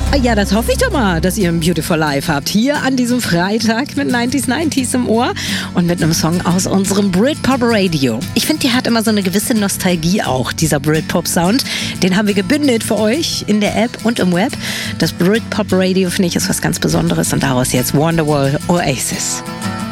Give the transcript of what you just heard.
Ja, das hoffe ich doch mal, dass ihr ein Beautiful Life habt. Hier an diesem Freitag mit 90s im Ohr und mit einem Song aus unserem Britpop Radio. Ich finde, die hat immer so eine gewisse Nostalgie auch, dieser Britpop-Sound. Den haben wir gebündelt für euch in der App und im Web. Das Britpop Radio, finde ich, ist was ganz Besonderes und daraus jetzt Wonderwall Oasis.